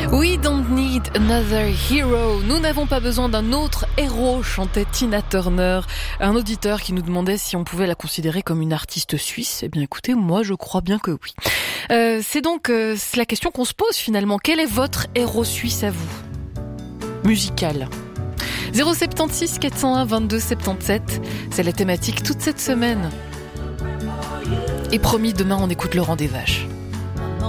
We don't need another hero. Nous n'avons pas besoin d'un autre héros, chantait Tina Turner. Un auditeur qui nous demandait si on pouvait la considérer comme une artiste suisse. Eh bien écoutez, moi je crois bien que oui. C'est donc la question qu'on se pose finalement. Quel est votre héros suisse à vous ? Musical. 076 401 22 77. C'est la thématique toute cette semaine. Et promis, demain on écoute Laurent des Vaches.